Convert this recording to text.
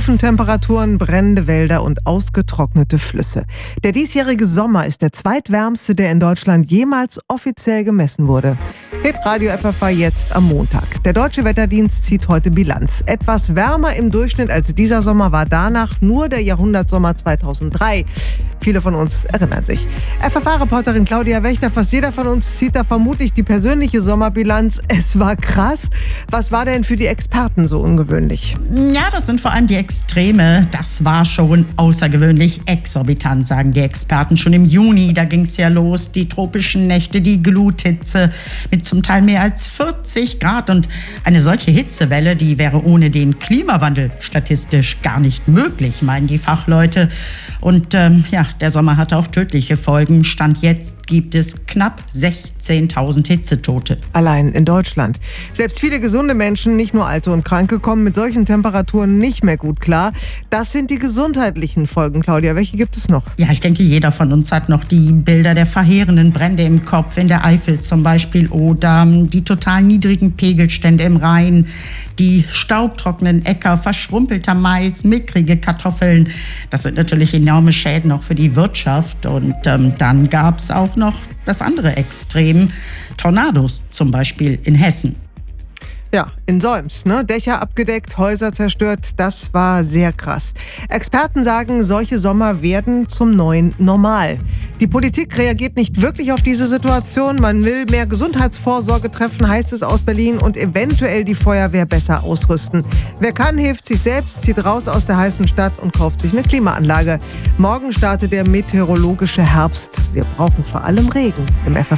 Spitzentemperaturen, brennende Wälder und ausgetrocknete Flüsse. Der diesjährige Sommer ist der zweitwärmste, der in Deutschland jemals offiziell gemessen wurde. Hitradio FFH jetzt am Montag. Der Deutsche Wetterdienst zieht heute Bilanz. Etwas wärmer im Durchschnitt als dieser Sommer war danach nur der Jahrhundertsommer 2003. Viele von uns erinnern sich. FFH-Reporterin Claudia Wächter, fast jeder von uns zieht da vermutlich die persönliche Sommerbilanz. Es war krass. Was war denn für die Experten so ungewöhnlich? Ja, das sind vor allem die Extreme. Das war schon außergewöhnlich exorbitant, sagen die Experten. Schon im Juni, da ging es ja los. Die tropischen Nächte, die Gluthitze mit zum Teil mehr als 40 Grad. Und eine solche Hitzewelle, die wäre ohne den Klimawandel statistisch gar nicht möglich, meinen die Fachleute. Und der Sommer hatte auch tödliche Folgen. Stand jetzt gibt es knapp 16.000 Hitzetote. Allein in Deutschland. Selbst viele gesunde Menschen, nicht nur Alte und Kranke, kommen mit solchen Temperaturen nicht mehr gut klar. Das sind die gesundheitlichen Folgen, Claudia. Welche gibt es noch? Ja, ich denke, jeder von uns hat noch die Bilder der verheerenden Brände im Kopf, in der Eifel zum Beispiel, oder die total niedrigen Pegelstände im Rhein, die staubtrockenen Äcker, verschrumpelter Mais, mickrige Kartoffeln. Das sind natürlich enorme Schäden auch für die Wirtschaft. Und dann gab es auch noch das andere Extrem, Tornados zum Beispiel in Hessen. Ja, in Solms, Dächer abgedeckt, Häuser zerstört, das war sehr krass. Experten sagen, solche Sommer werden zum neuen Normal. Die Politik reagiert nicht wirklich auf diese Situation. Man will mehr Gesundheitsvorsorge treffen, heißt es aus Berlin, und eventuell die Feuerwehr besser ausrüsten. Wer kann, hilft sich selbst, zieht raus aus der heißen Stadt und kauft sich eine Klimaanlage. Morgen startet der meteorologische Herbst. Wir brauchen vor allem Regen im FFH.